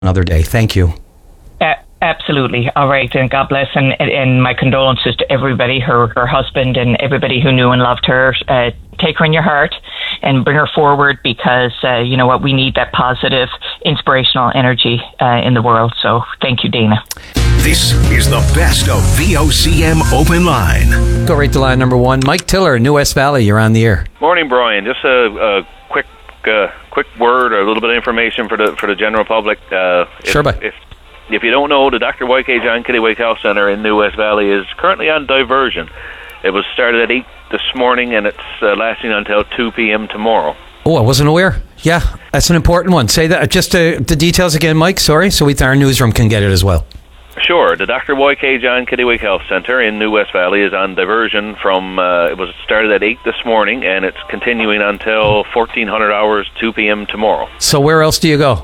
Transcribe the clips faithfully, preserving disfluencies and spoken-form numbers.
another day. Thank you. Uh, absolutely. All right. And God bless. And, and my condolences to everybody, her, her husband and everybody who knew and loved her. Uh, take her in your heart and bring her forward because, uh, you know what, we need that positive, inspirational energy uh, in the world. So thank you, Dana. This is the best of V O C M Open Line. Go right to line number one. Mike Tiller, New West Valley, you're on the air. Morning, Brian. Just a, a quick uh, quick word or a little bit of information for the for the general public. Uh, if, sure, but if if you don't know, the Doctor Y K John Kittiwake Health Centre in New West Valley is currently on diversion. It was started at eight this morning, and it's uh, lasting until two p.m. tomorrow. Oh, I wasn't aware. Yeah, that's an important one. Say that, just uh, the details again, Mike, sorry, so we, our newsroom can get it as well. Sure. The Doctor Y K John Kittiwake Health Centre in New West Valley is on diversion from, uh, it was started at eight this morning, and it's continuing until fourteen hundred hours, two p.m. tomorrow. So where else do you go?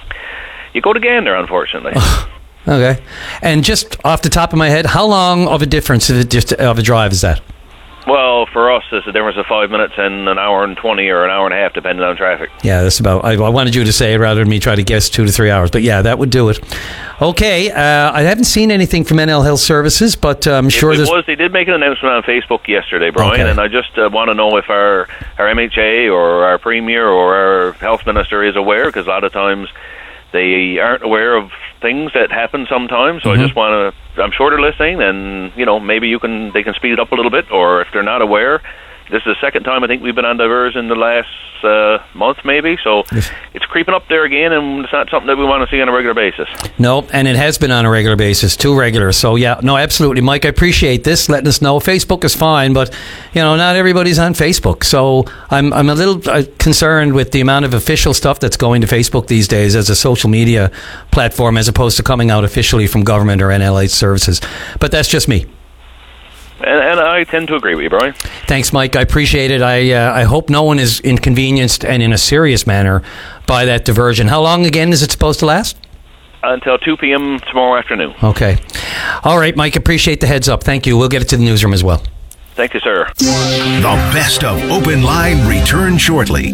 You go to Gander, unfortunately. Okay. And just off the top of my head, how long of a difference is it just of a drive is that? Well, for us, it's a difference of five minutes and an hour and twenty or an hour and a half, depending on traffic. Yeah, that's about. I, I wanted you to say it rather than me try to guess two to three hours. But yeah, that would do it. Okay, uh, I haven't seen anything from N L Health Services, but I'm sure it, it there's. was. They did make an announcement on Facebook yesterday, Brian, okay. and I just uh, want to know if our our M H A or our Premier or our Health Minister is aware, because a lot of times they aren't aware of things that happen sometimes. So mm-hmm. I just want to. I'm sure they're listening, and you know maybe you can they can speed it up a little bit, or if they're not aware, this is the second time I think we've been on diversion the last uh, month, maybe. So yes. It's creeping up there again, and it's not something that we want to see on a regular basis. No, and it has been on a regular basis, too regular. So yeah, no, absolutely, Mike. I appreciate this, letting us know. Facebook is fine, but you know, not everybody's on Facebook. So I'm I'm a little uh, concerned with the amount of official stuff that's going to Facebook these days as a social media platform, as opposed to coming out officially from government or N L H services. But that's just me. And, and I tend to agree with you, Brian. Thanks, Mike. I appreciate it. I uh, I hope no one is inconvenienced and in a serious manner by that diversion. How long again is it supposed to last? Until two p.m. tomorrow afternoon. Okay. All right, Mike. Appreciate the heads up. Thank you. We'll get it to the newsroom as well. Thank you, sir. The best of Open Line returns shortly.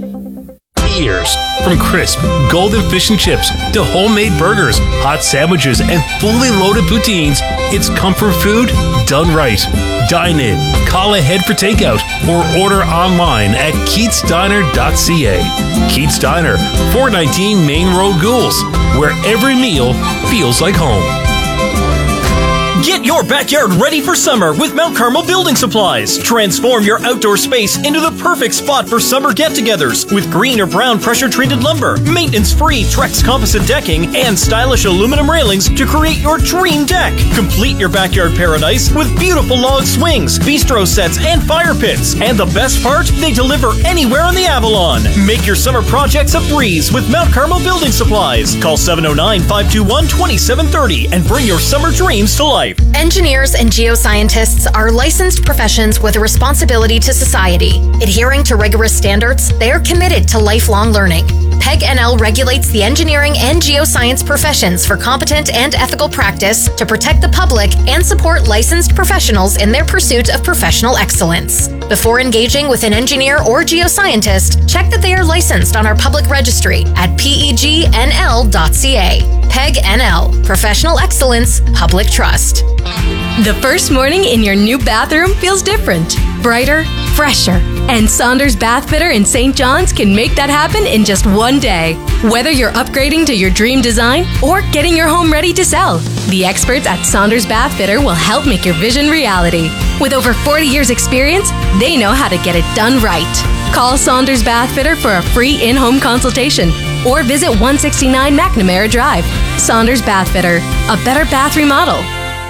Ears. From crisp, golden fish and chips to homemade burgers, hot sandwiches, and fully loaded poutines, it's comfort food done right. Dine in, call ahead for takeout, or order online at keats diner dot c a. Keats Diner, four nineteen Main Road, Goulds, where every meal feels like home. Get your backyard ready for summer with Mount Carmel Building Supplies. Transform your outdoor space into the perfect spot for summer get-togethers with green or brown pressure-treated lumber, maintenance-free Trex composite decking, and stylish aluminum railings to create your dream deck. Complete your backyard paradise with beautiful log swings, bistro sets, and fire pits. And the best part, they deliver anywhere on the Avalon. Make your summer projects a breeze with Mount Carmel Building Supplies. Call seven oh nine, five two one, two seven three oh and bring your summer dreams to life. Engineers and geoscientists are licensed professions with a responsibility to society. Adhering to rigorous standards, they are committed to lifelong learning. P E G N L regulates the engineering and geoscience professions for competent and ethical practice to protect the public and support licensed professionals in their pursuit of professional excellence. Before engaging with an engineer or geoscientist, check that they are licensed on our public registry at P E G N L dot C A. P E G N L, Professional Excellence, Public Trust. The first morning in your new bathroom feels different, brighter, fresher. And Saunders Bath Fitter in Saint John's can make that happen in just one day. Whether you're upgrading to your dream design or getting your home ready to sell, the experts at Saunders Bath Fitter will help make your vision reality. With over forty years experience, they know how to get it done right. Call Saunders Bath Fitter for a free in-home consultation or visit one sixty-nine McNamara Drive. Saunders Bath Fitter, a better bath remodel.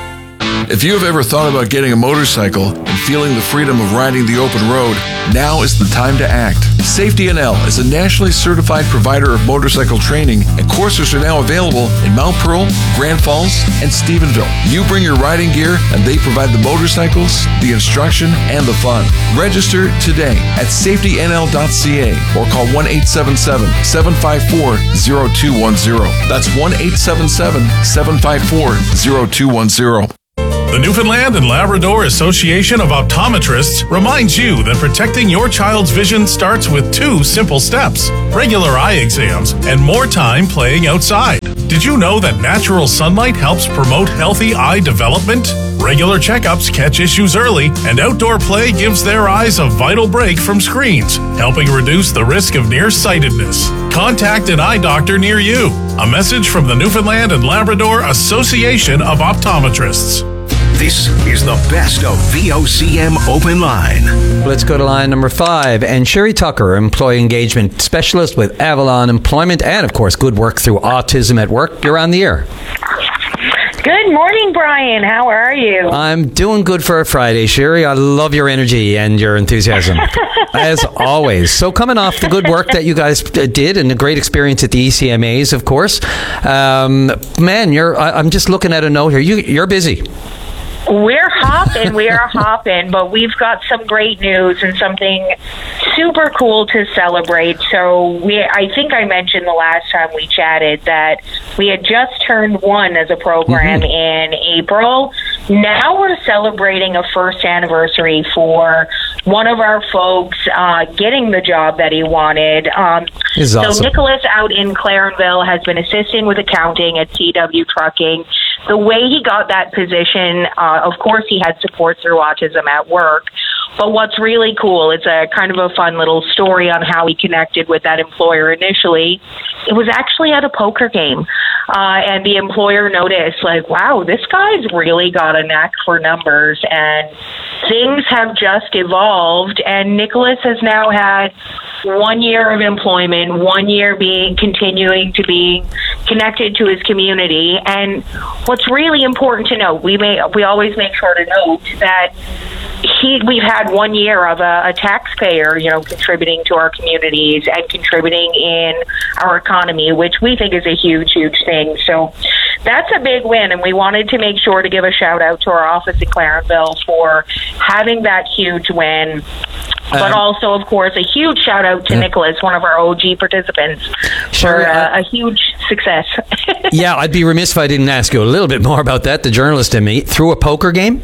If you have ever thought about getting a motorcycle and feeling the freedom of riding the open road, now is the time to act. Safety N L is a nationally certified provider of motorcycle training, and courses are now available in Mount Pearl, Grand Falls, and Stephenville. You bring your riding gear, and they provide the motorcycles, the instruction, and the fun. Register today at safety N L dot C A or call one eight seven seven, seven five four, zero two one zero. That's one eight seven seven, seven five four, zero two one zero. The Newfoundland and Labrador Association of Optometrists reminds you that protecting your child's vision starts with two simple steps: regular eye exams and more time playing outside. Did you know that natural sunlight helps promote healthy eye development? Regular checkups catch issues early, and outdoor play gives their eyes a vital break from screens, helping reduce the risk of nearsightedness. Contact an eye doctor near you. A message from the Newfoundland and Labrador Association of Optometrists. This is the best of V O C M Open Line. Let's go to line number five. And Sherry Tucker, Employee Engagement Specialist with Avalon Employment, and of course, good work through Autism at Work. You're on the air. Good morning, Brian. How are you? I'm doing good for a Friday, Sherry. I love your energy and your enthusiasm, as always. So coming off the good work that you guys did and the great experience at the E C M As, of course, um, man, you're. I, I'm just looking at a note here. You, you're busy. We're hopping, we are hopping, but we've got some great news and something super cool to celebrate. So we, I think I mentioned the last time we chatted that we had just turned one as a program mm-hmm. in April. Now we're celebrating a first anniversary for one of our folks uh, getting the job that he wanted. Um, so awesome. Nicholas out in Clarenville has been assisting with accounting at C W Trucking. The way he got that position, uh, of course, he had support through Autism at Work. But what's really cool, it's a kind of a fun little story on how he connected with that employer initially. It was actually at a poker game. Uh, and the employer noticed, like, wow, this guy's really got a knack for numbers. And things have just evolved. And Nicholas has now had one year of employment, one year being continuing to be connected to his community. And what's really important to note, we may we always make sure to note that he we've had one year of a, a taxpayer, you know, contributing to our communities and contributing in our economy, which we think is a huge, huge thing. So that's a big win, and we wanted to make sure to give a shout out to our office in Clarenville for having that huge win. But um, also, of course, a huge shout out to yeah. Nicholas, one of our O G participants, sure, for uh, uh, a huge success. Yeah, I'd be remiss if I didn't ask you a little bit more about that, the journalist in me. Through a poker game?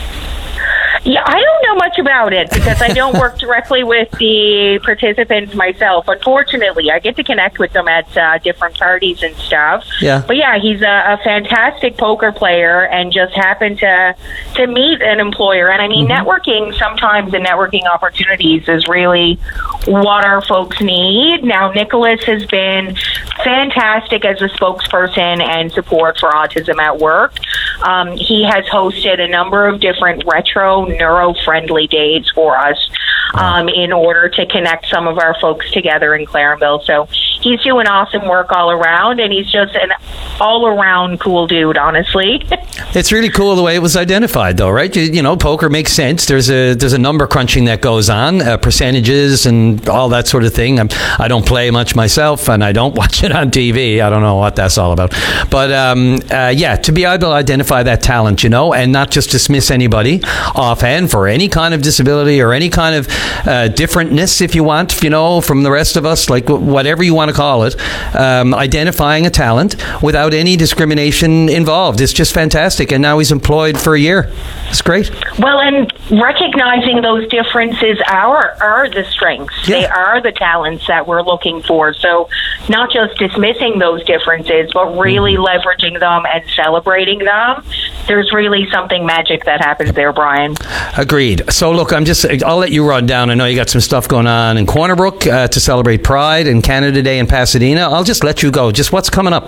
Yeah, I don't know much about it because I don't work directly with the participants myself. Unfortunately, I get to connect with them at uh, different parties and stuff. Yeah. But yeah, he's a, a fantastic poker player and just happened to to meet an employer. And I mean, mm-hmm. networking, sometimes the networking opportunities is really what our folks need. Now, Nicholas has been fantastic as a spokesperson and support for Autism at Work. Um, he has hosted a number of different retro neuro-friendly days for us um, in order to connect some of our folks together in Clarenville. So he's doing awesome work all around, and he's just an all-around cool dude, honestly. It's really cool the way it was identified, though, right? You, you know, poker makes sense. There's a there's a number crunching that goes on, uh, percentages and all that sort of thing. I'm, I don't play much myself, and I don't watch it on T V. I don't know what that's all about. But, um, uh, yeah, to be able to identify that talent, you know, and not just dismiss anybody offhand for any kind of disability or any kind of uh, differentness, if you want, you know, from the rest of us, like whatever you want to call it, um, identifying a talent without any discrimination involved. It's just fantastic. And now he's employed for a year. It's great. Well, and recognizing those differences are, are the strengths. Yeah. They are the talents that we're looking for. So not just dismissing those differences, but really mm-hmm. leveraging them and celebrating them. There's really something magic that happens there, Brian. Agreed. So look, I'm just, I'll let you run down. I know you got some stuff going on in Corner Brook uh, to celebrate Pride and Canada Day in Pasadena. I'll just let you go. Just what's coming up?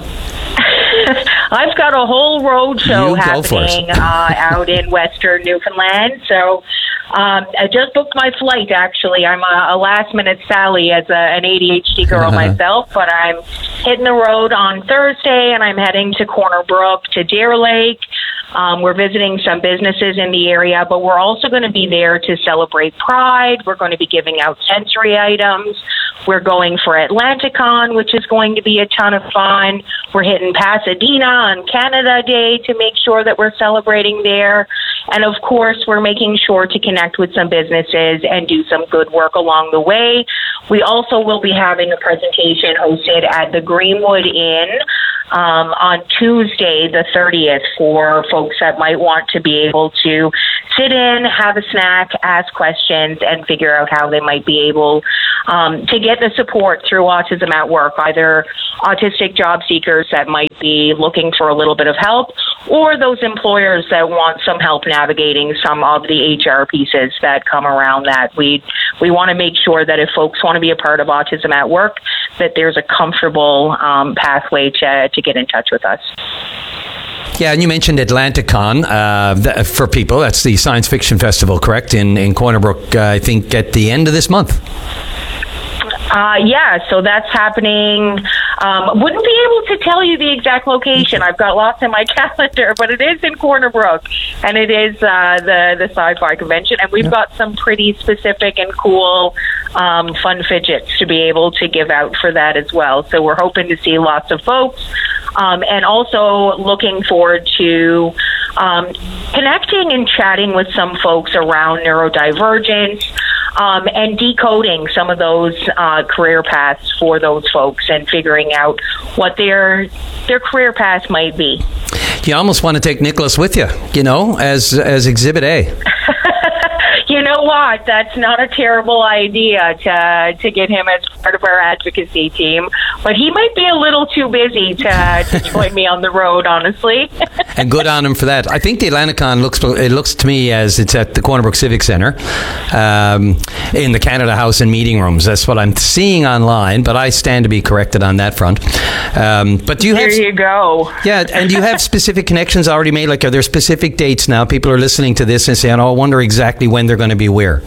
I've got a whole road show happening uh, out in Western Newfoundland. So um, I just booked my flight, actually. I'm a, a last-minute Sally as a, an A D H D girl myself, but I'm hitting the road on Thursday, and I'm heading to Corner Brook, to Deer Lake. Um, we're visiting some businesses in the area, but we're also going to be there to celebrate Pride. We're going to be giving out sensory items. We're going for Atlanticon, which is going to be a ton of fun. We're hitting Pasadena on Canada Day to make sure that we're celebrating there. And of course, we're making sure to connect with some businesses and do some good work along the way. We also will be having a presentation hosted at the Greenwood Inn um, on Tuesday, the thirtieth, for folks that might want to be able to sit in, have a snack, ask questions, and figure out how they might be able um, to get the support through Autism at Work, either autistic job seekers that might be looking for a little bit of help, or those employers that want some help navigating some of the H R pieces that come around that. We we want to make sure that if folks want to be a part of Autism at Work, that there's a comfortable um, pathway to, to get in touch with us. Yeah, and you mentioned Atlanticon uh, th- for people. That's the science fiction festival, correct? In in Corner Brook, uh, I think at the end of this month. Uh, yeah, so that's happening. Um, wouldn't be able to tell you the exact location. I've got lots in my calendar, but it is in Corner Brook, and it is uh, the the sci-fi convention, and we've yeah. got some pretty specific and cool um, fun fidgets to be able to give out for that as well. So we're hoping to see lots of folks, um, and also looking forward to um, connecting and chatting with some folks around neurodivergence. Um, and decoding some of those uh, career paths for those folks and figuring out what their their career path might be. You almost want to take Nicholas with you, you know, as as Exhibit A. You know what? That's not a terrible idea to to get him as part of our advocacy team, but he might be a little too busy to, to join me on the road, honestly. And good on him for that. I think the Atlanticon looks it looks to me as it's at the Corner Brook Civic Centre, um, in the Canada House and meeting rooms. That's what I'm seeing online, but I stand to be corrected on that front. Um, but do you there have? There you go. Yeah, and do you have specific connections already made? Like, are there specific dates now? People are listening to this and saying, "Oh, I wonder exactly when they're going to be where."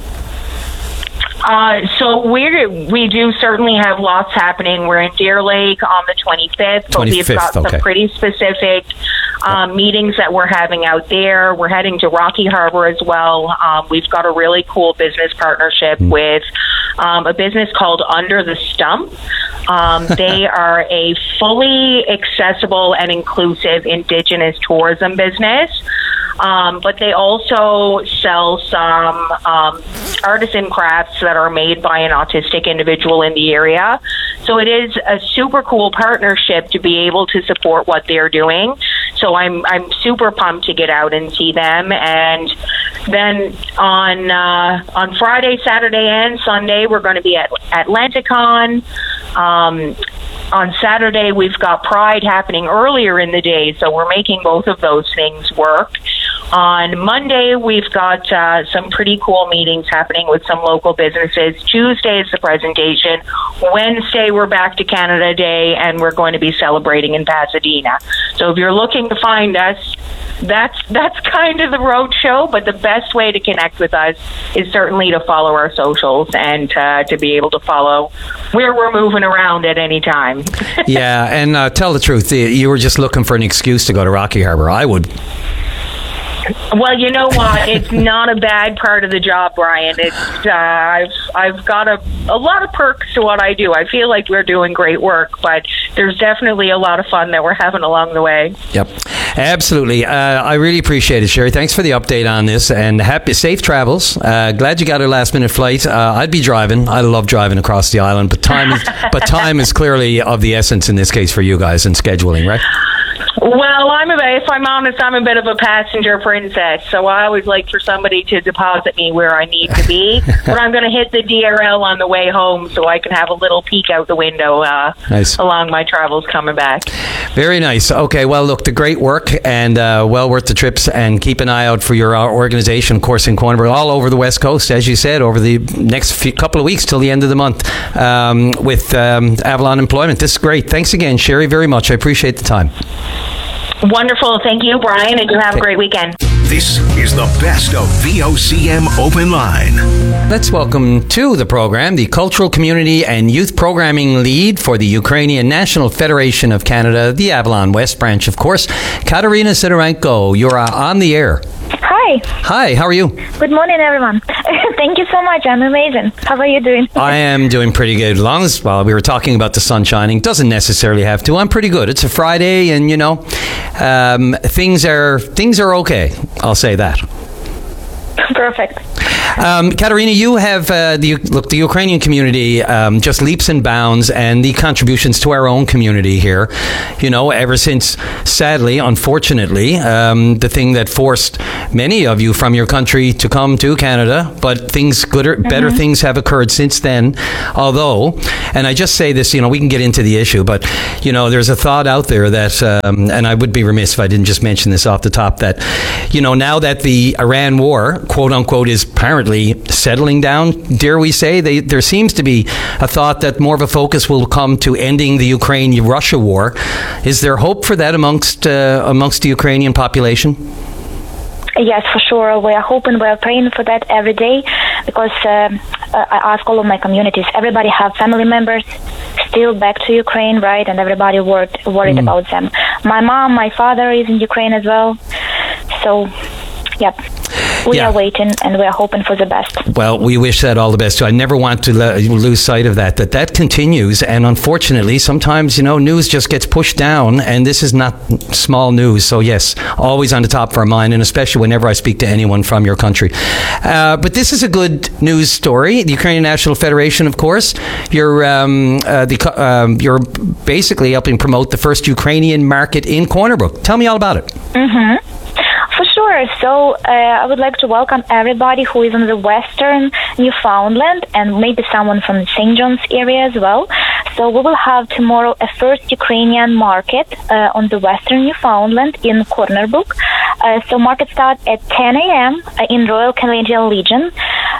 Uh, so we we do certainly have lots happening. We're in Deer Lake on the twenty-fifth, but twenty-fifth, we've got okay. some pretty specific um, meetings that we're having out there. We're heading to Rocky Harbor as well. Um, we've got a really cool business partnership mm. with um, a business called Under the Stump. Um, they are a fully accessible and inclusive Indigenous tourism business. Um, but they also sell some um, artisan crafts that are made by an autistic individual in the area. So it is a super cool partnership to be able to support what they're doing. So I'm I'm super pumped to get out and see them. And then on uh, on Friday, Saturday, and Sunday, we're going to be at Atlanticon. Um, on Saturday, we've got Pride happening earlier in the day, so we're making both of those things work. On Monday, we've got uh, some pretty cool meetings happening with some local businesses. Tuesday is the presentation. Wednesday, we're back to Canada Day, and we're going to be celebrating in Pasadena. So if you're looking to find us, that's that's kind of the road show, but the best way to connect with us is certainly to follow our socials and uh, to be able to follow where we're moving around at any time. Yeah, and uh, tell the truth, you were just looking for an excuse to go to Rocky Harbor. I would. Well, you know what? It's not a bad part of the job, Brian. It's uh, I've I've got a a lot of perks to what I do. I feel like we're doing great work, but there's definitely a lot of fun that we're having along the way. Yep, absolutely. Uh, I really appreciate it, Sherry. Thanks for the update on this, and happy safe travels. Uh, glad you got a last minute flight. Uh, I'd be driving. I love driving across the island, but time is but time is clearly of the essence in this case for you guys in scheduling, right? Well, I'm a, if I'm honest, I'm a bit of a passenger princess, so I always like for somebody to deposit me where I need to be. But I'm going to hit the D R L on the way home so I can have a little peek out the window uh, nice. along my travels coming back. Very nice. Okay, well, look, the great work and uh, well worth the trips, and keep an eye out for your uh, organization, of course, in Corner Brook, all over the West Coast, as you said, over the next few, couple of weeks till the end of the month um, with um, Avalon Employment. This is great. Thanks again, Sherry, very much. I appreciate the time. Wonderful. Thank you, Brian, and you have a great weekend. This is the best of V O C M Open Line. Let's welcome to the program the Cultural Community and Youth Programming Lead for the Ukrainian National Federation of Canada, the Avalon West Branch, of course, Katerina Sidorenko. You're uh, on the air. Hi. Hi, how are you? Good morning, everyone. Thank you so much. I'm amazing. How are you doing? I am doing pretty good. As long as, well, we were talking about the sun shining. Doesn't necessarily have to. I'm pretty good. It's a Friday, and, you know, um, things are things are okay. I'll say that. Perfect. Um, Katerina, you have uh, the look. The Ukrainian community um, just leaps and bounds, and the contributions to our own community here. You know, ever since, sadly, unfortunately, um, the thing that forced many of you from your country to come to Canada, but things gooder, mm-hmm. better things have occurred since then. Although, and I just say this, you know, we can get into the issue, but you know, there's a thought out there that, um, and I would be remiss if I didn't just mention this off the top, that you know, now that the Iran war, quote unquote, is apparently settling down, dare we say, they, there seems to be a thought that more of a focus will come to ending the Ukraine-Russia war. Is there hope for that amongst uh, amongst the Ukrainian population? Yes, for sure. We are hoping, we are praying for that every day, because uh, I ask all of my communities, everybody have family members still back to Ukraine, right? And everybody worried, worried mm. about them. My mom, my father is in Ukraine as well. So, yep. We yeah. are waiting, and we are hoping for the best. Well, we wish that all the best too. I never want to le- lose sight of that, that that continues. And unfortunately, sometimes, you know, news just gets pushed down, and this is not small news. So yes, always on the top of our mind, and especially whenever I speak to anyone from your country. Uh, but this is a good news story. The Ukrainian National Federation, of course, you're, um, uh, the, um, you're basically helping promote the first Ukrainian market in Corner Brook. Tell me all about it. Mm-hmm. For sure. So uh, I would like to welcome everybody who is in the Western Newfoundland, and maybe someone from the Saint John's area as well. So we will have tomorrow a first Ukrainian market uh, on the Western Newfoundland in Corner Brook. Uh, so market starts at ten a.m. in Royal Canadian Legion.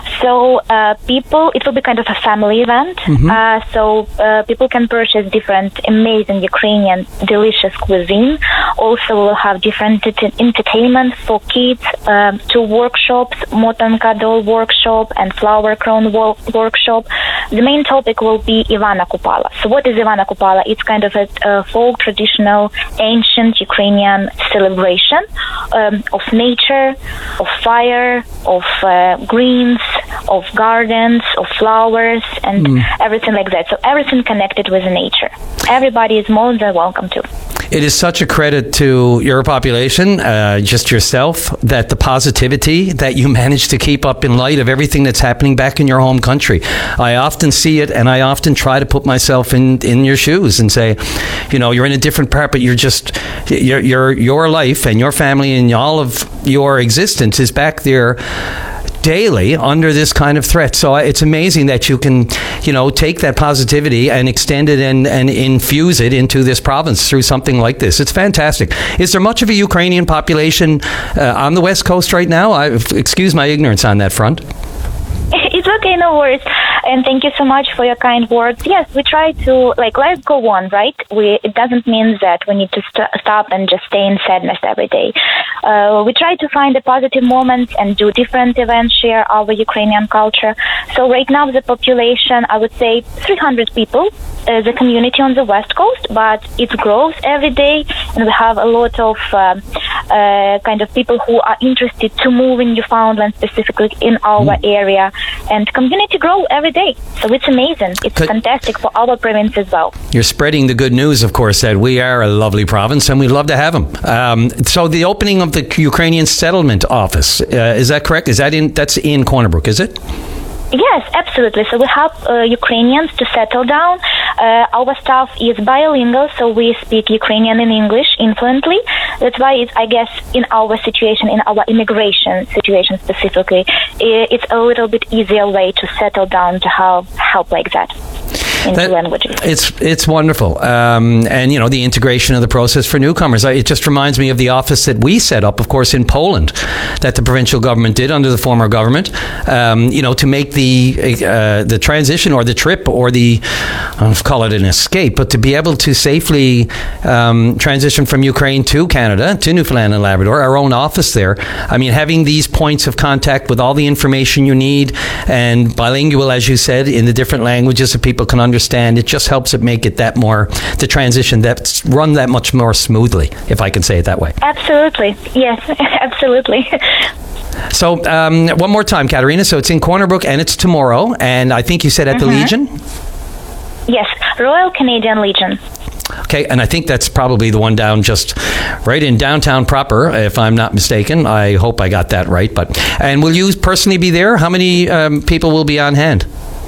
So uh, people, it will be kind of a family event. Mm-hmm. Uh, so uh, people can purchase different amazing Ukrainian delicious cuisine. Also, we'll have different t- entertainment for kids, um, two workshops, Motanka doll workshop and flower crown wo- workshop. The main topic will be Ivana Kupala. So what is Ivana Kupala? It's kind of a, a folk, traditional, ancient Ukrainian celebration um, of nature, of fire, of uh, greens, of gardens, of flowers, and mm. everything like that. So everything connected with nature. Everybody is more than welcome to. It is such a credit to your population, uh, just yourself, that the positivity that you manage to keep up in light of everything that's happening back in your home country. I often see it, and I often try to put myself in, in your shoes and say, you know, you're in a different part, but you're just, your your your life and your family and all of your existence is back there daily under this kind of threat. So it's amazing that you can, you know, take that positivity and extend it and, and infuse it into this province through something like this. It's fantastic. Is there much of a Ukrainian population uh, on the West Coast right now? I, excuse my ignorance on that front. It's okay, no worries. And thank you so much for your kind words. Yes, we try to, like, let's go on, right? We, it doesn't mean that we need to st- stop and just stay in sadness every day. Uh, we try to find the positive moments and do different events, share our Ukrainian culture. So right now the population, I would say three hundred people, uh, the community on the West Coast, but it grows every day, and we have a lot of uh, uh, kind of people who are interested to move in Newfoundland, specifically in our mm. area, and community grow every day. So it's amazing. It's Could, fantastic for our province as well. You're spreading the good news, of course, that we are a lovely province and we'd love to have them. Um, so the opening of the Ukrainian Settlement Office, uh, is that correct? Is that in, that's in Corner Brook, is it? Yes, absolutely. So we help uh, Ukrainians to settle down. Uh, our staff is bilingual, so we speak Ukrainian and English influently. That's why it's, I guess, in our situation, in our immigration situation specifically, it's a little bit easier way to settle down, to have help like that. Into that, languages. It's it's wonderful, um, and you know the integration of the process for newcomers. It just reminds me of the office that we set up, of course, in Poland, that the provincial government did under the former government. Um, you know, to make the uh, the transition or the trip or the I'll call it an escape, but to be able to safely um, transition from Ukraine to Canada, to Newfoundland and Labrador, our own office there. I mean, having these points of contact with all the information you need and bilingual, as you said, in the different languages that people can understand. understand it just helps it make it that more the transition that's run that much more smoothly, if I can say it that way. Absolutely. Yes, absolutely. So um, one more time, Katerina. So it's in Corner Brook and it's tomorrow, and I think you said at mm-hmm. the Legion? Yes, Royal Canadian Legion. Okay, and I think that's probably the one down just right in downtown proper, if I'm not mistaken. I hope I got that right. But and will you personally be there? How many um, people will be on hand?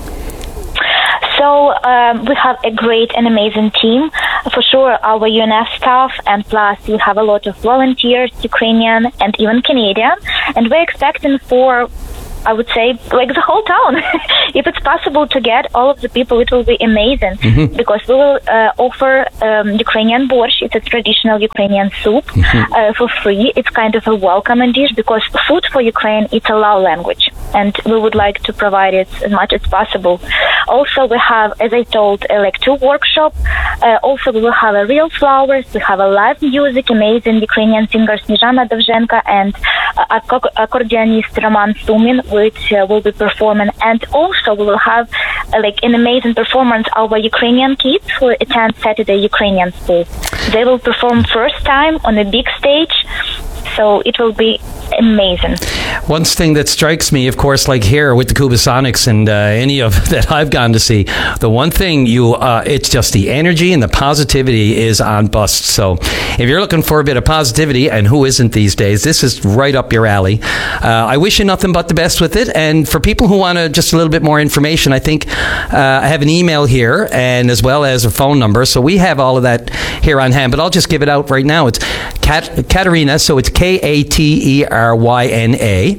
So um, we have a great and amazing team. For sure, our U N F staff, and plus we have a lot of volunteers, Ukrainian and even Canadian. And we're expecting for, I would say, like the whole town. If it's possible to get all of the people, it will be amazing. Mm-hmm. Because we will uh, offer um, Ukrainian borscht. It's a traditional Ukrainian soup mm-hmm. uh, for free. It's kind of a welcoming dish because food for Ukraine, it's a love language. And we would like to provide it as much as possible. Also, we have, as I told, uh, like two workshops. Uh, also, we will have a real flowers. We have a live music, amazing Ukrainian singer Snezhana Dovzhenko and uh, accordionist Roman Sumin, which uh, will be performing. And also, we will have uh, like an amazing performance of our Ukrainian kids who attend Saturday Ukrainian school. They will perform first time on a big stage. So it will be amazing. One thing that strikes me, of course, like here with the Kubasonics and uh, any of that I've gone to see, the one thing you, uh, it's just the energy and the positivity is on bust. So if you're looking for a bit of positivity, and who isn't these days, this is right up your alley. Uh, I wish you nothing but the best with it. And for people who want to just a little bit more information, I think uh, I have an email here and as well as a phone number. So we have all of that here on hand, but I'll just give it out right now. It's Kat- Katerina, so it's K A T E R Y N A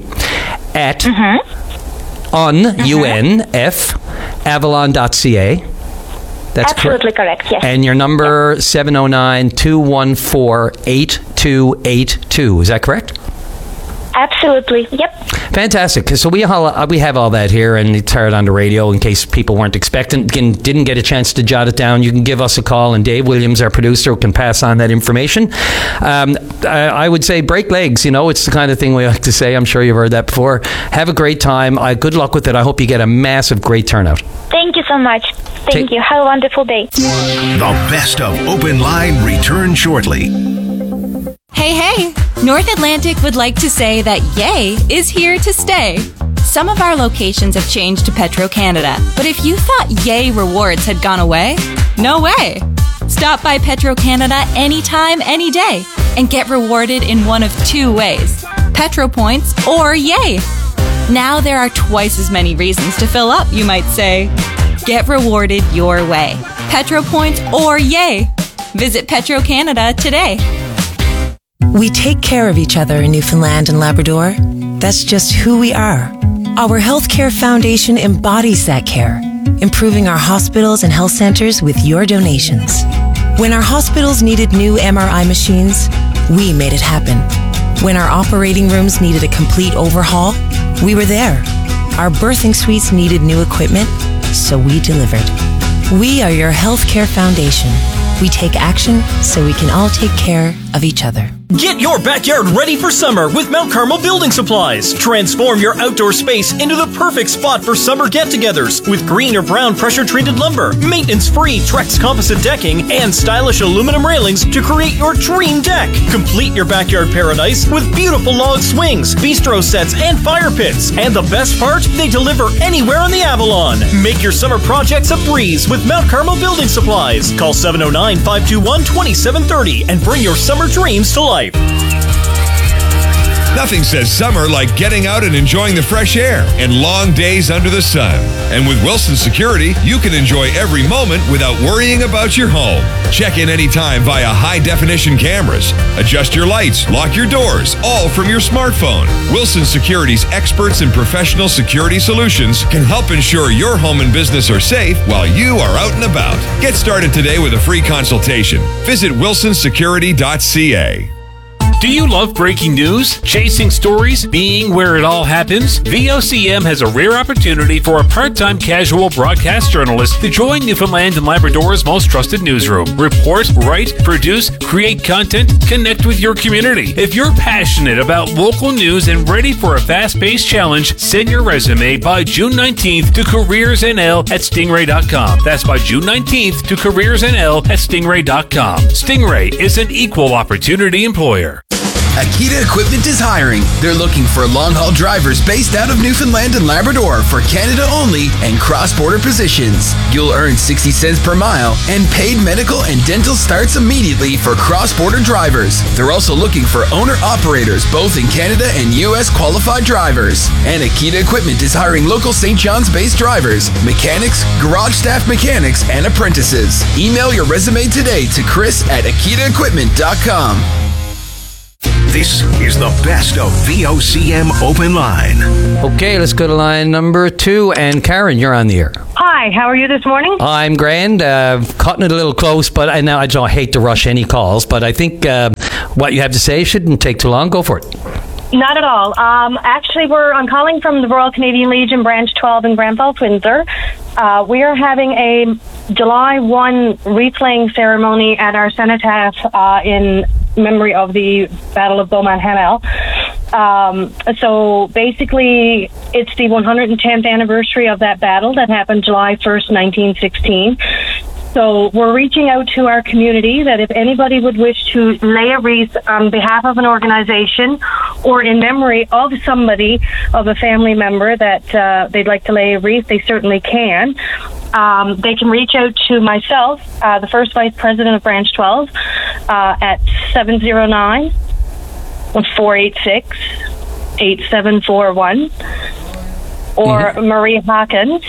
at mm-hmm. un, mm-hmm. U N F, avalon dot c a. That's absolutely correct. correct, yes. And your number, seven oh nine, two one four, eight two eight two. Is that correct? Absolutely, yep. Fantastic. So we all, we have all that here, and it's heard on the radio in case people weren't expecting, didn't get a chance to jot it down. You can give us a call, and Dave Williams, our producer, can pass on that information. Um, I, I would say break legs. You know, it's the kind of thing we like to say. I'm sure you've heard that before. Have a great time. Uh, good luck with it. I hope you get a massive, great turnout. Thank you so much. Thank Take- you. Have a wonderful day. The best of Open Line return shortly. Hey, hey! North Atlantic would like to say that Yay is here to stay. Some of our locations have changed to Petro-Canada, but if you thought Yay rewards had gone away, no way! Stop by Petro-Canada anytime, any day, and get rewarded in one of two ways, Petro Points or Yay. Now there are twice as many reasons to fill up, you might say. Get rewarded your way, Petro Points or Yay. Visit Petro-Canada today. We take care of each other in Newfoundland and Labrador. That's just who we are. Our Healthcare Foundation embodies that care, improving our hospitals and health centers with your donations. When our hospitals needed new M R I machines, we made it happen. When our operating rooms needed a complete overhaul, we were there. Our birthing suites needed new equipment, so we delivered. We are your Healthcare Foundation. We take action so we can all take care of each other. Get your backyard ready for summer with Mount Carmel Building Supplies. Transform your outdoor space into the perfect spot for summer get-togethers with green or brown pressure-treated lumber, maintenance-free Trex composite decking, and stylish aluminum railings to create your dream deck. Complete your backyard paradise with beautiful log swings, bistro sets, and fire pits. And the best part, they deliver anywhere on the Avalon. Make your summer projects a breeze with Mount Carmel Building Supplies. Call seven oh nine, five two one, two seven three oh and bring your summer dreams to life. Nothing says summer like getting out and enjoying the fresh air and long days under the sun. And with Wilson Security, you can enjoy every moment without worrying about your home. Check in anytime via high-definition cameras. Adjust your lights, lock your doors, all from your smartphone. Wilson Security's experts in professional security solutions can help ensure your home and business are safe while you are out and about. Get started today with a free consultation. Visit wilson security dot c a. Do you love breaking news, chasing stories, being where it all happens? V O C M has a rare opportunity for a part-time casual broadcast journalist to join Newfoundland and Labrador's most trusted newsroom. Report, write, produce, create content, connect with your community. If you're passionate about local news and ready for a fast-paced challenge, send your resume by June nineteenth to careersnl at stingray dot com. That's by June nineteenth to careersnl at stingray dot com. Stingray is an equal opportunity employer. Akita Equipment is hiring. They're looking for long-haul drivers based out of Newfoundland and Labrador for Canada only and cross-border positions. You'll earn sixty cents per mile and paid medical and dental starts immediately for cross-border drivers. They're also looking for owner-operators both in Canada and U S qualified drivers. And Akita Equipment is hiring local Saint John's-based drivers, mechanics, garage staff mechanics, and apprentices. Email your resume today to Chris at akita equipment dot com. This is the best of V O C M Open Line. Okay, let's go to line number two. And Karen, you're on the air. Hi, how are you this morning? I'm grand. Uh, cutting it a little close, but I now I don't hate to rush any calls. But I think uh, what you have to say shouldn't take too long. Go for it. Not at all. Um, actually, we're I'm calling from the Royal Canadian Legion Branch twelve in Grand Falls, Windsor. Uh, we are having a July first wreath-laying ceremony at our cenotaph uh, in memory of the Battle of Beaumont Hamel. Um, so basically, it's the one hundred tenth anniversary of that battle that happened July first, nineteen sixteen. So we're reaching out to our community that if anybody would wish to lay a wreath on behalf of an organization or in memory of somebody, of a family member that uh, they'd like to lay a wreath, they certainly can. Um, they can reach out to myself, uh, the first vice president of Branch twelve, uh, at seven oh nine, four eight six, eight seven four one, or mm-hmm. Marie Hawkins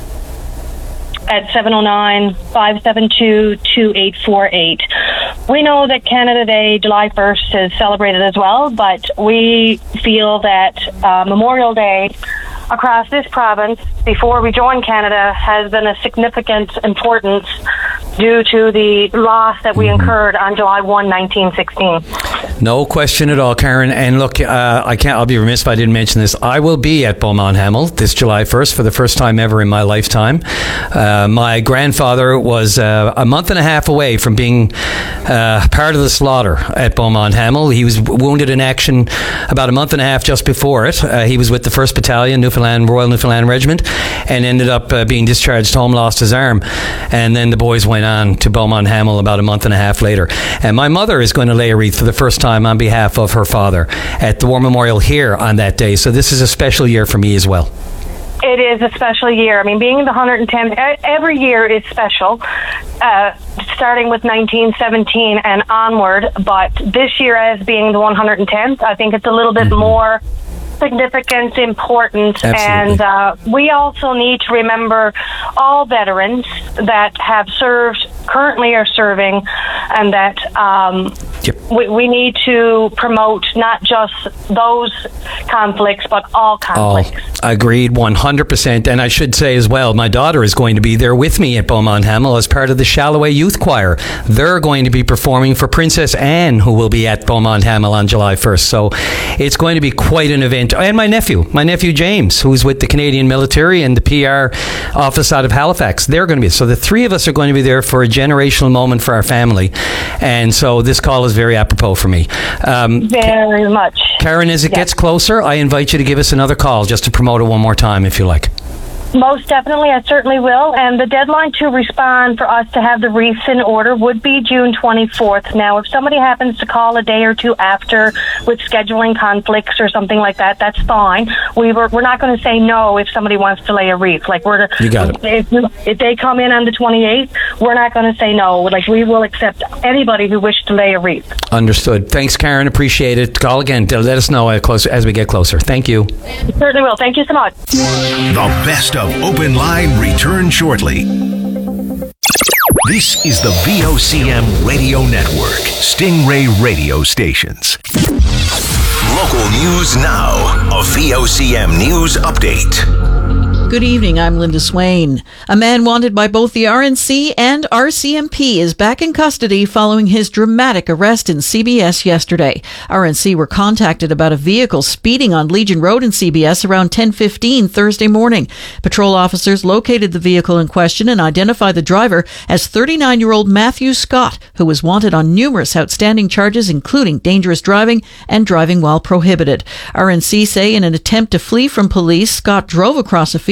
at seven oh nine, five seven two, two eight four eight. We know that Canada Day, July first, is celebrated as well, but we feel that uh, Memorial Day across this province, before we joined Canada, has been a significant importance due to the loss that we incurred on July first, nineteen sixteen. No question at all, Karen. And look, uh, I can't. I'll be remiss if I didn't mention this. I will be at Beaumont Hamel this July first for the first time ever in my lifetime. Uh, my grandfather was uh, a month and a half away from being uh, part of the slaughter at Beaumont Hamel. He was wounded in action about a month and a half just before it. Uh, he was with the first Battalion, Newfoundland Royal Newfoundland Regiment, and ended up uh, being discharged home, lost his arm. And then the boys went on to Beaumont Hamel about a month and a half later. And my mother is going to lay a wreath for the first time on behalf of her father at the War Memorial here on that day. So this is a special year for me as well. It is a special year. I mean, being the one hundred tenth, every year is special, uh, starting with nineteen seventeen and onward. But this year, as being the one hundred tenth, I think it's a little bit mm-hmm. more significant, important, Absolutely. and uh, we also need to remember all veterans that have served, currently are serving, and that um, yep. we, we need to promote not just those conflicts, but all conflicts. Oh, agreed, one hundred percent. And I should say as well, my daughter is going to be there with me at Beaumont Hamel as part of the Shalloway Youth Choir. They're going to be performing for Princess Anne, who will be at Beaumont Hamel on July first. So it's going to be quite an event. And my nephew, my nephew James, who's with the Canadian military and the P R office out of Halifax, they're going to be. So the three of us are going to be there for a generational moment for our family. And so this call is very apropos for me. Um, very much. Karen, as it yes. gets closer, I invite you to give us another call just to promote it one more time, if you like. Most definitely, I certainly will. And the deadline to respond for us to have the wreaths in order would be June twenty-fourth. Now, if somebody happens to call a day or two after with scheduling conflicts or something like that, that's fine. We were, we're not going to say no if somebody wants to lay a wreath. Like we're, you got it. If, if they come in on the twenty-eighth, we're not going to say no. Like we will accept anybody who wishes to lay a wreath. Understood. Thanks, Karen. Appreciate it. Call again. Let us know as we get closer. Thank you. Certainly will. Thank you so much. The best of Open Line return shortly. This is the V O C M Radio Network, Stingray radio stations. Local news now, a V O C M news update. Good evening, I'm Linda Swain. A man wanted by both the R N C and R C M P is back in custody following his dramatic arrest in C B S yesterday. R N C were contacted about a vehicle speeding on Legion Road in C B S around ten fifteen Thursday morning. Patrol officers located the vehicle in question and identified the driver as thirty-nine-year-old Matthew Scott, who was wanted on numerous outstanding charges, including dangerous driving and driving while prohibited. R N C say in an attempt to flee from police, Scott drove across a field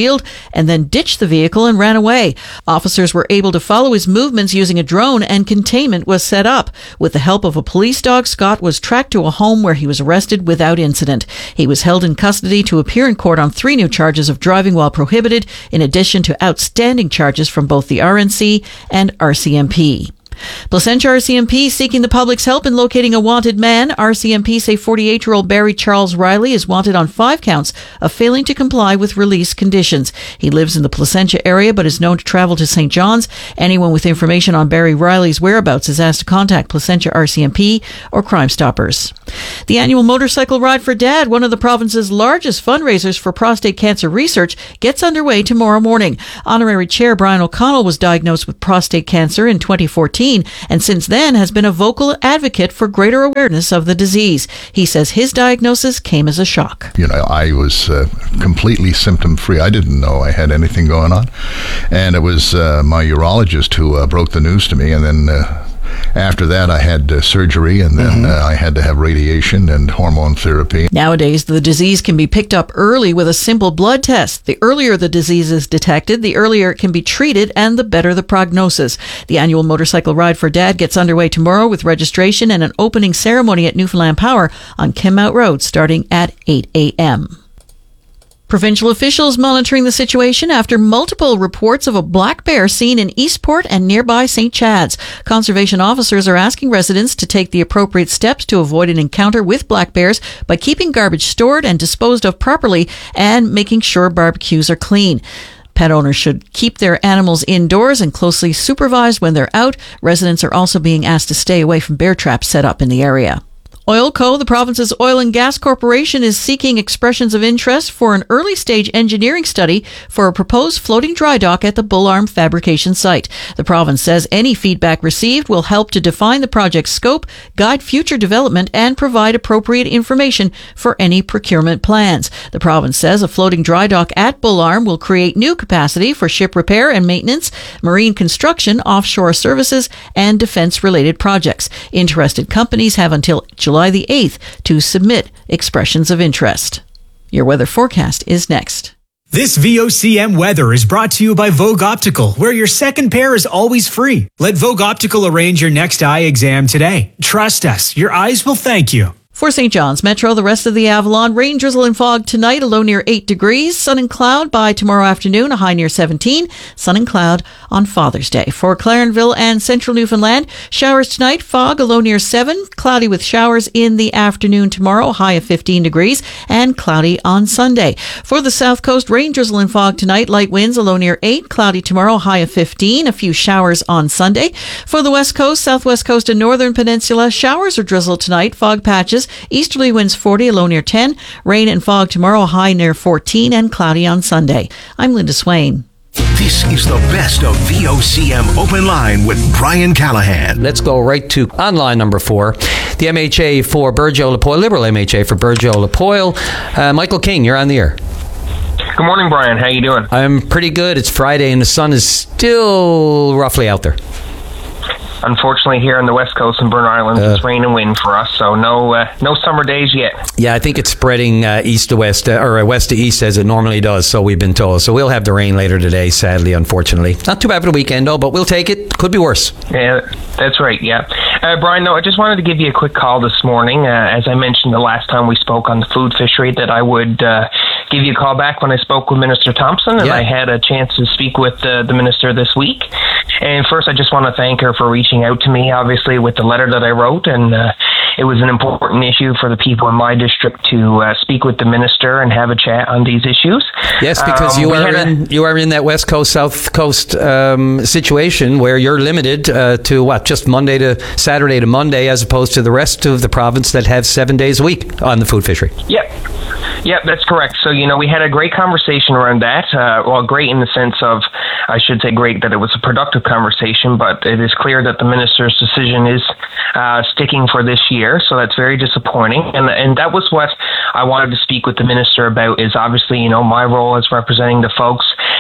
field and then ditched the vehicle and ran away. Officers were able to follow his movements using a drone, and containment was set up. With the help of a police dog, Scott was tracked to a home where he was arrested without incident. He was held in custody to appear in court on three new charges of driving while prohibited, in addition to outstanding charges from both the R N C and R C M P. Placentia R C M P seeking the public's help in locating a wanted man. R C M P say forty-eight-year-old Barry Charles Riley is wanted on five counts of failing to comply with release conditions. He lives in the Placentia area but is known to travel to Saint John's. Anyone with information on Barry Riley's whereabouts is asked to contact Placentia R C M P or Crime Stoppers. The annual Motorcycle Ride for Dad, one of the province's largest fundraisers for prostate cancer research, gets underway tomorrow morning. Honorary Chair Brian O'Connell was diagnosed with prostate cancer in twenty fourteen and since then has been a vocal advocate for greater awareness of the disease. He says his diagnosis came as a shock. You know, I was uh, completely symptom-free. I didn't know I had anything going on. And it was uh, my urologist who uh, broke the news to me, and then uh, after that, I had uh, surgery, and then mm-hmm. uh, I had to have radiation and hormone therapy. Nowadays, the disease can be picked up early with a simple blood test. The earlier the disease is detected, the earlier it can be treated, and the better the prognosis. The annual Motorcycle Ride for Dad gets underway tomorrow with registration and an opening ceremony at Newfoundland Power on Kenmount Road starting at eight a.m. Provincial officials monitoring the situation after multiple reports of a black bear seen in Eastport and nearby Saint Chad's. Conservation officers are asking residents to take the appropriate steps to avoid an encounter with black bears by keeping garbage stored and disposed of properly and making sure barbecues are clean. Pet owners should keep their animals indoors and closely supervised when they're out. Residents are also being asked to stay away from bear traps set up in the area. Oilco, the province's oil and gas corporation, is seeking expressions of interest for an early-stage engineering study for a proposed floating dry dock at the Bull Arm fabrication site. The province says any feedback received will help to define the project's scope, guide future development, and provide appropriate information for any procurement plans. The province says a floating dry dock at Bull Arm will create new capacity for ship repair and maintenance, marine construction, offshore services, and defense-related projects. Interested companies have until July July the eighth to submit expressions of interest. Your weather forecast is next. This V O C M weather is brought to you by Vogue Optical, where your second pair is always free. Let Vogue Optical arrange your next eye exam today. Trust us, your eyes will thank you. For Saint John's Metro, the rest of the Avalon, rain, drizzle, and fog tonight, a low near eight degrees. Sun and cloud by tomorrow afternoon, a high near seventeen. Sun and cloud on Father's Day. For Clarenville and Central Newfoundland, showers tonight, fog, a low near seven. Cloudy with showers in the afternoon tomorrow, high of fifteen degrees. And cloudy on Sunday. For the South Coast, rain, drizzle, and fog tonight, light winds, a low near eight. Cloudy tomorrow, high of fifteen. A few showers on Sunday. For the West Coast, Southwest Coast, and Northern Peninsula, showers or drizzle tonight, fog patches. Easterly winds forty, a low near ten. Rain and fog tomorrow, high near fourteen, and cloudy on Sunday. I'm Linda Swain. This is the best of V O C M Open Line with Brian Callahan. Let's go right to online number four. The M H A for Burgeo-Lapoil, Liberal M H A for Burgeo-Lapoil. Uh, Michael King, you're on the air. Good morning, Brian. How you doing? I'm pretty good. It's Friday and the sun is still roughly out there. Unfortunately, here on the West Coast in Burn Island, uh, it's rain and wind for us, so no uh, no summer days yet. Yeah, I think it's spreading uh, east to west, uh, or west to east as it normally does, so we've been told. So we'll have the rain later today, sadly, unfortunately. Not too bad for the weekend, though, but we'll take it. Could be worse. Yeah, that's right, yeah. Uh, Brian, no, I just wanted to give you a quick call this morning. Uh, as I mentioned the last time we spoke on the food fishery, that I would uh, give you a call back when I spoke with Minister Thompson, and yeah. I had a chance to speak with uh, the minister this week. And first, I just want to thank her for reaching out to me, obviously, with the letter that I wrote. And uh, it was an important issue for the people in my district to uh, speak with the minister and have a chat on these issues. Yes, because um, you are in a, you are in that West Coast, South Coast um, situation where you're limited uh, to, what, just Monday to Saturday to Monday, as opposed to the rest of the province that have seven days a week on the food fishery. Yep. Yep, that's correct. So, you know, we had a great conversation around that. Uh, well, great in the sense of, I should say great that it was a productive conversation, but it is clear that the minister's decision is uh, sticking for this year. So that's very disappointing. And and that was what I wanted to speak with the minister about, is obviously, you know, my role as representing the folks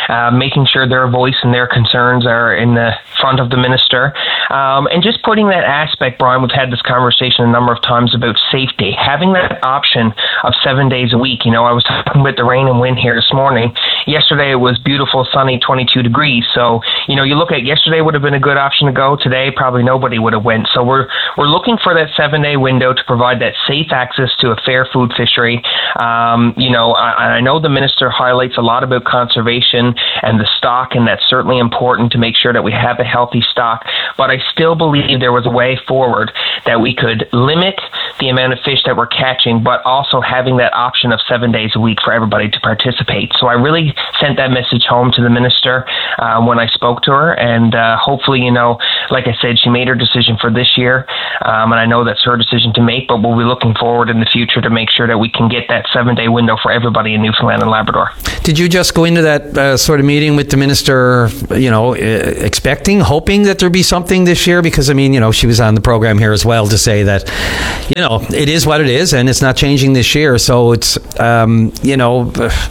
uh, making sure their voice and their concerns are in the front of the minister, um, and just putting that aspect, Brian, we've had this conversation a number of times about safety, having that option of seven days a week. You know, I was talking about the rain and wind here this morning. Yesterday it was beautiful, sunny, twenty-two degrees. So, you know, you look at yesterday would have been a good option to go. Today, probably nobody would have went. So we're we're looking for that seven-day window to provide that safe access to a fair food fishery. Um, you know, I, I know the minister highlights a lot about conservation and the stock, and that's certainly important to make sure that we have a healthy stock. But I still believe there was a way forward that we could limit the amount of fish that we're catching, but also having that option of seven days a week for everybody to participate. So I really sent that message home to the minister uh, when I spoke to her, and uh, hopefully, you know, like I said, she made her decision for this year, um, and I know that's her decision to make, but we'll be looking forward in the future to make sure that we can get that seven-day window for everybody in Newfoundland and Labrador. Did you just go into that uh, sort of meeting with the minister, you know, uh, expecting, hoping that there'd be something this year? Because, I mean, you know, she was on the program here as well to say that, you know, it is what it is, and it's not changing this year. So it's, um, you know,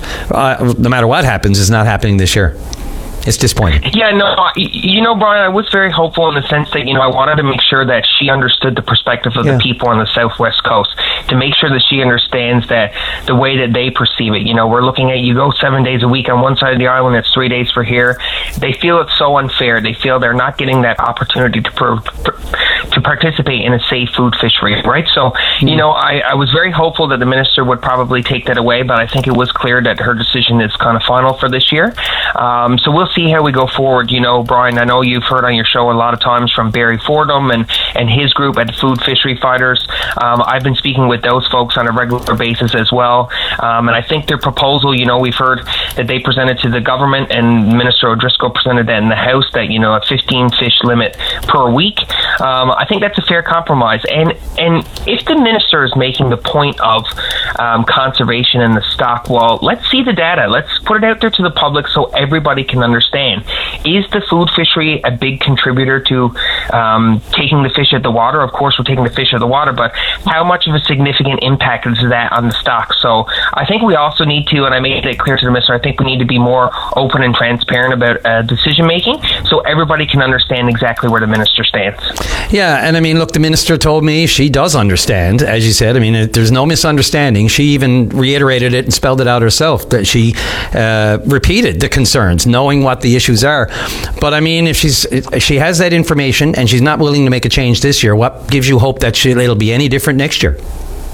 uh, no matter what happens, it's not happening this year. It's disappointing. Yeah, no, you know, Brian, I was very hopeful in the sense that, you know, I wanted to make sure that she understood the perspective of yeah. the people on the southwest coast, to make sure that she understands that the way that they perceive it. You know, we're looking at, you go seven days a week on one side of the island, it's three days for here. They feel it's so unfair. They feel they're not getting that opportunity to per, per, to participate in a safe food fishery, right? So, mm-hmm. you know, I, I was very hopeful that the minister would probably take that away, but I think it was clear that her decision is kind of final for this year. Um, so we'll see how we go forward. You know, Brian, I know you've heard on your show a lot of times from Barry Fordham and, and his group at Food Fishery Fighters. Um, I've been speaking with those folks on a regular basis as well. Um, and I think their proposal, you know, we've heard that they presented to the government, and Minister O'Driscoll presented that in the House, that, you know, a fifteen fish limit per week. Um, I think that's a fair compromise. And, and if the minister is making the point of um, conservation and the stock, well, let's see the data. Let's put it out there to the public so everybody can understand. Is the food fishery a big contributor to um, taking the fish at the water? Of course, we're taking the fish at the water, but how much of a significant impact is that on the stock? So I think we also need to, and I made it clear to the minister, I think we need to be more open and transparent about uh, decision making so everybody can understand exactly where the minister stands. Yeah, and I mean, look, the minister told me she does understand, as you said. I mean, it, there's no misunderstanding. She even reiterated it and spelled it out herself, that she uh, repeated the concerns, knowing what the issues are. But I mean, if she's if she has that information and she's not willing to make a change this year, what gives you hope that she, it'll be any different next year?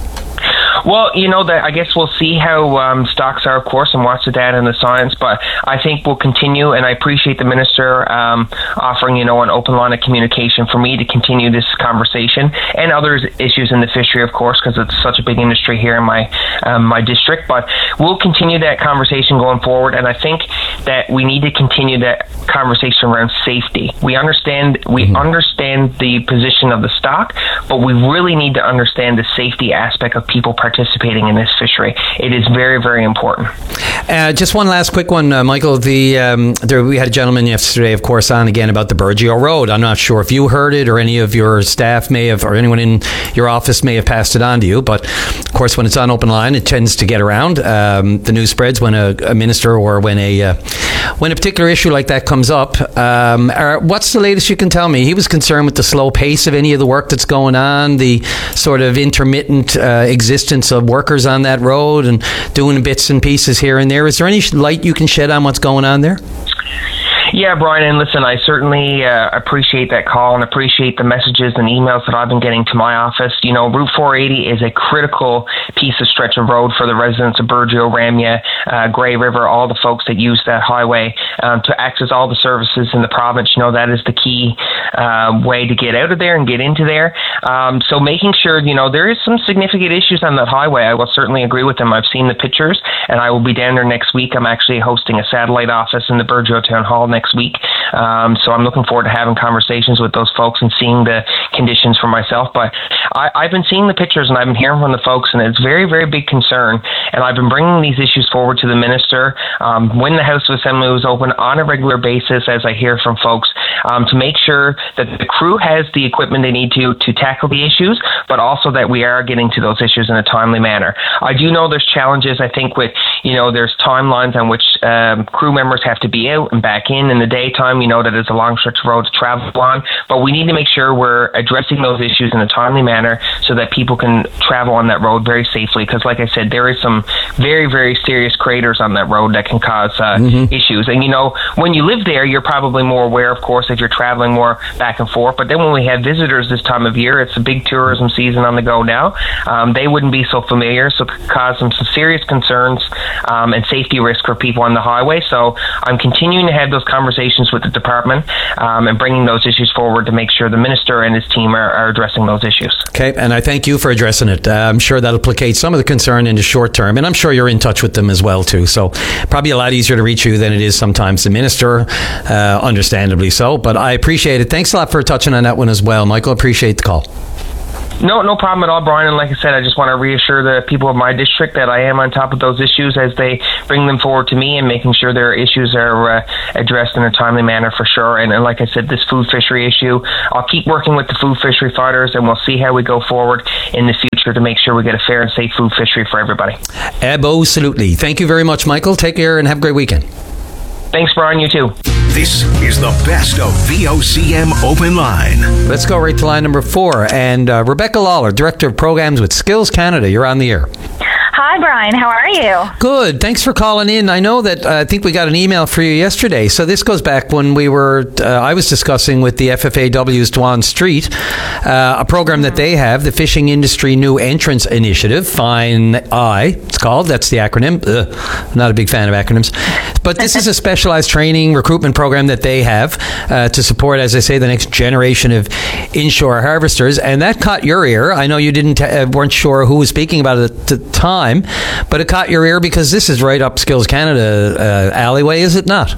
Well, you know, that I guess we'll see how um, stocks are, of course, and watch the data and the science, but I think we'll continue, and I appreciate the minister um, offering, you know, an open line of communication for me to continue this conversation, and other issues in the fishery, of course, because it's such a big industry here in my um, my district, but we'll continue that conversation going forward, and I think that we need to continue that conversation around safety. We understand, we mm-hmm. understand the position of the stock, but we really need to understand the safety aspect of people participating in this fishery. It is very, very important. Uh, just one last quick one, uh, Michael. The um, there, we had a gentleman yesterday, of course, on again about the Burgeo Road. I'm not sure if you heard it or any of your staff may have, or anyone in your office may have passed it on to you. But of course, when it's on open line, it tends to get around. Um, the news spreads when a, a minister or when a uh, when a particular issue like that comes up. Um, are, what's the latest you can tell me? He was concerned with the slow pace of any of the work that's going on, the sort of intermittent uh, existence of workers on that road and doing bits and pieces here and there. Is there any light you can shed on what's going on there? Yeah, Brian, and listen, I certainly uh, appreciate that call and appreciate the messages and emails that I've been getting to my office. You know, Route four eighty is a critical piece of stretch of road for the residents of Burgeo, Ramya, uh, Grey River, all the folks that use that highway um, to access all the services in the province. You know, that is the key uh, way to get out of there and get into there. Um, so making sure, you know, there is some significant issues on that highway. I will certainly agree with them. I've seen the pictures, and I will be down there next week. I'm actually hosting a satellite office in the Burgeo Town Hall next next week. Um, so I'm looking forward to having conversations with those folks and seeing the conditions for myself. But I, I've been seeing the pictures and I've been hearing from the folks, and it's very, very big concern. And I've been bringing these issues forward to the minister um, when the House of Assembly was open on a regular basis, as I hear from folks, um, to make sure that the crew has the equipment they need to to tackle the issues, but also that we are getting to those issues in a timely manner. I do know there's challenges, I think, with, you know, there's timelines on which um, crew members have to be out and back in in the daytime. You know that it's a long stretch of road to travel on, but we need to make sure we're addressing those issues in a timely manner so that people can travel on that road very safely, because like I said, there is some very, very serious craters on that road that can cause uh, mm-hmm. issues. And, you know, when you live there, you're probably more aware, of course, if you're traveling more back and forth. But then when we have visitors this time of year, it's a big tourism season on the go now. Um, they wouldn't be so familiar, so it could cause them some serious concerns um, and safety risk for people on the highway. So I'm continuing to have those conversations with the department um, and bringing those issues forward to make sure the minister and his team are, are addressing those issues. Okay, and I thank you for addressing it. Uh, I'm sure that'll placate some of the concern in the short term, and I'm sure you're in touch with them as well too. So probably a lot easier to reach you than it is sometimes the minister, uh, understandably so. But I appreciate it. Thanks a lot for touching on that one as well, Michael. Appreciate the call. No, no problem at all, Brian. And like I said, I just want to reassure the people of my district that I am on top of those issues as they bring them forward to me, and making sure their issues are uh, addressed in a timely manner for sure. And, and like I said, this food fishery issue, I'll keep working with the food fishery fighters, and we'll see how we go forward in the future to make sure we get a fair and safe food fishery for everybody. Absolutely. Thank you very much, Michael. Take care and have a great weekend. Thanks, Brian. You too. This is the best of V O C M Open Line. Let's go right to line number four. And uh, Rebecca Lawler, Director of Programs with Skills Canada. You're on the air. Hi, Brian. How are you? Good. Thanks for calling in. I know that uh, I think we got an email for you yesterday. So this goes back when we were, uh, I was discussing with the F F A W's Dwan Street, uh, a program that they have, the Fishing Industry New Entrance Initiative, FINE I, it's called. That's the acronym. Ugh, not a big fan of acronyms. But this is a specialized training recruitment program that they have uh, to support, as I say, the next generation of inshore harvesters. And that caught your ear. I know you didn't t- uh, weren't sure who was speaking about it at the time, but it caught your ear because this is right up Skills Canada uh, alleyway, is it not?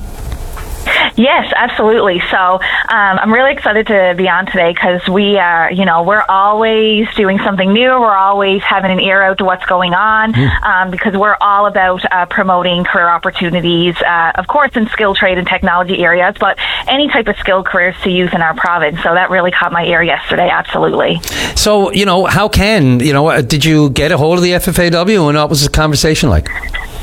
Yes, absolutely. So um, I'm really excited to be on today because we are, you know, we're always doing something new. We're always having an ear out to what's going on mm. um, because we're all about uh, promoting career opportunities, uh, of course, in skilled trade and technology areas, but any type of skilled careers to youth in our province. So that really caught my ear yesterday. Absolutely. So, you know, how can, you know, did you get a hold of the F F A W and what was the conversation like?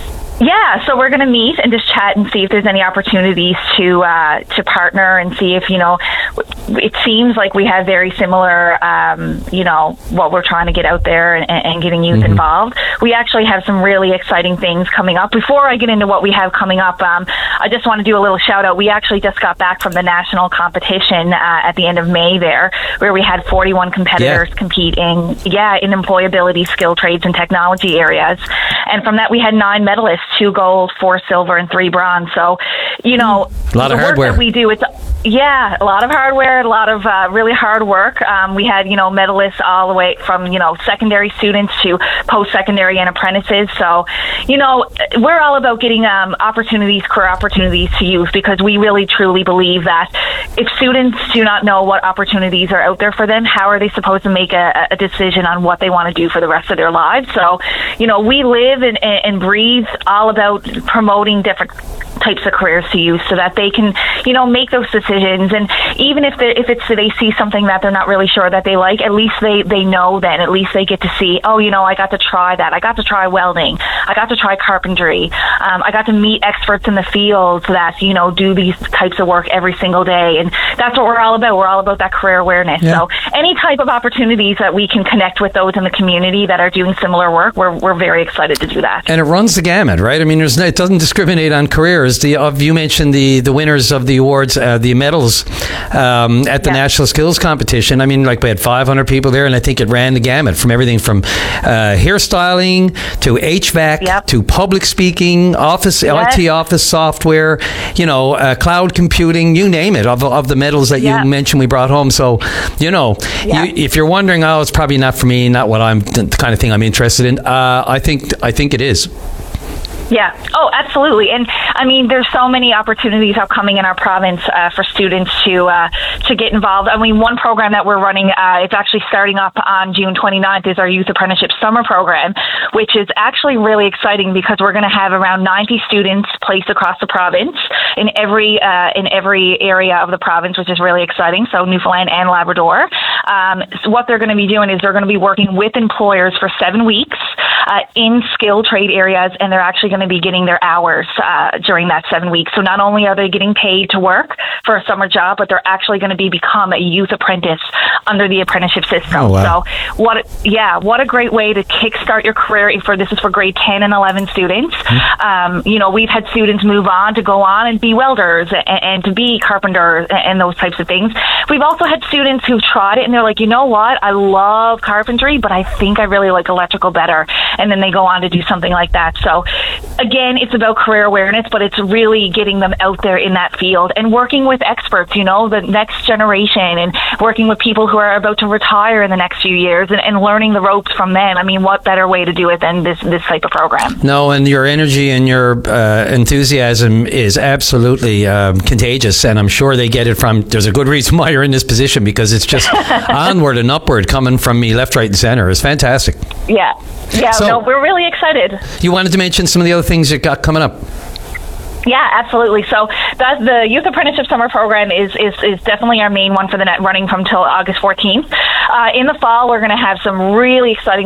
Yeah, so we're going to meet and just chat and see if there's any opportunities to uh, to partner and see if, you know, it seems like we have very similar, um, you know, what we're trying to get out there and, and getting youth mm-hmm. involved. We actually have some really exciting things coming up. Before I get into what we have coming up, um, I just want to do a little shout out. We actually just got back from the national competition uh, at the end of May there, where we had forty-one competitors yeah. compete in, yeah, in employability, skill trades, and technology areas. And from that, we had nine medalists. Two gold, four silver, and three bronze. So, you know, a lot the of work hardware. that we do, it's, yeah, a lot of hardware, a lot of uh, really hard work. Um, we had, you know, medalists all the way from, you know, secondary students to post-secondary and apprentices. So, you know, we're all about getting um, opportunities, career opportunities to youth, because we really truly believe that if students do not know what opportunities are out there for them, how are they supposed to make a, a decision on what they want to do for the rest of their lives? So, you know, we live and, and breathe all about promoting different types of careers to youth so that they can, you know, make those decisions. And even if they if it's they see something that they're not really sure that they like, at least they they know then, at least they get to see, oh, you know, I got to try that. I got to try welding. I got to try carpentry. Um, I got to meet experts in the field that, you know, do these types of work every single day. And that's what we're all about. We're all about that career awareness. Yeah. So any type of opportunities that we can connect with those in the community that are doing similar work, we're we're very excited to do that. And it runs the gamut, right? I mean, there's no, it doesn't discriminate on careers. The of you mentioned the the winners of the awards, uh, the medals um, at the yeah. National Skills Competition. I mean, like we had five hundred people there, and I think it ran the gamut from everything from uh, hairstyling to H V A C yep. to public speaking, office yes. I T office software, you know, uh, cloud computing, you name it. Of of the medals that yeah. you mentioned, we brought home. So, you know, yeah. you, if you're wondering, oh, it's probably not for me, not what I'm the kind of thing I'm interested in. Uh, I think I think it is. Yeah. Oh, absolutely. And I mean, there's so many opportunities upcoming in our province uh, for students to uh, to get involved. I mean, one program that we're running, uh, it's actually starting up on June twenty-ninth, is our Youth Apprenticeship Summer Program, which is actually really exciting because we're going to have around ninety students placed across the province in every uh, in every area of the province, which is really exciting. So Newfoundland and Labrador. Um, so what they're going to be doing is they're going to be working with employers for seven weeks uh, in skilled trade areas, and they're actually going to be getting their hours uh, during that seven weeks. So not only are they getting paid to work for a summer job, but they're actually going to be become a youth apprentice under the apprenticeship system. Oh, wow. So what? A, yeah, what a great way to kickstart your career. For this is for grade ten and eleven students. Mm-hmm. Um, you know, we've had students move on to go on and be welders and, and to be carpenters and, and those types of things. We've also had students who've tried it and they're like, you know what, I love carpentry, but I think I really like electrical better. And then they go on to do something like that. So again, it's about career awareness, but it's really getting them out there in that field and working with experts, you know, the next generation, and working with people who are about to retire in the next few years, and, and learning the ropes from them. I mean, what better way to do it than this this type of program? No, and your energy and your uh, enthusiasm is absolutely um, contagious, and I'm sure they get it from, there's a good reason why you're in this position, because it's just onward and upward coming from me left, right, and center. It's fantastic. Yeah. Yeah, So- no, we're really excited. You wanted to mention some of the other things you got coming up. Yeah, absolutely. So that's the Youth Apprenticeship Summer Program is, is, is definitely our main one for the net, running from till August fourteenth. Uh, in the fall, we're going to have some really exciting